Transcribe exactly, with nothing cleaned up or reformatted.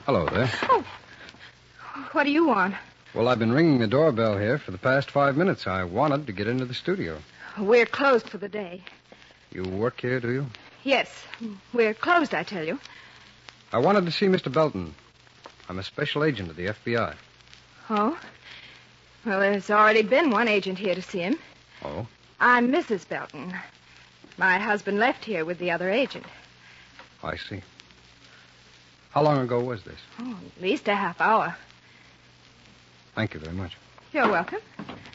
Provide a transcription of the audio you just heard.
Hello there. Oh. What do you want? Well, I've been ringing the doorbell here for the past five minutes. I wanted to get into the studio. We're closed for the day. You work here, do you? Yes, we're closed, I tell you. I wanted to see Mister Belton. I'm a special agent of the F B I. Oh? Well, there's already been one agent here to see him. Oh? I'm Missus Belton. My husband left here with the other agent. I see. How long ago was this? Oh, at least a half hour. Thank you very much. You're welcome.